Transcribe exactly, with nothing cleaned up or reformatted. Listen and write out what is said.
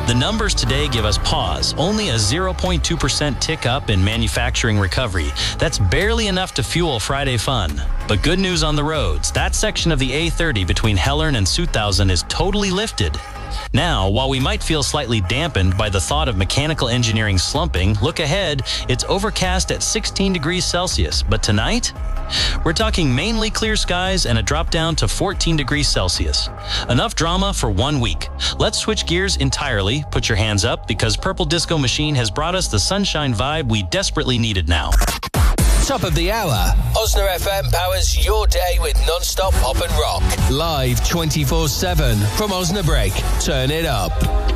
The numbers today give us pause, only a zero point two percent tick up in manufacturing recovery. That's barely enough to fuel Friday fun. But good news on the roads. That section of the A thirty between Hellern and Sutthausen is totally lifted. Now, while we might feel slightly dampened by the thought of mechanical engineering slumping, look ahead. It's overcast at sixteen degrees Celsius. But tonight, we're talking mainly clear skies and a drop down to fourteen degrees Celsius. Enough drama for one week. Let's switch gears entirely. Put your hands up, because Purple Disco Machine has brought us the sunshine vibe we desperately needed now. Top of the hour. Osna F M powers your day with non-stop pop and rock. Live twenty-four seven from Osnabrück. Turn it up.